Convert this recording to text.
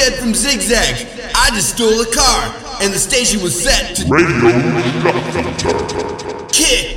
Ted from Zigzag. I just stole a car, and the station was set to Radio Shuffler. kick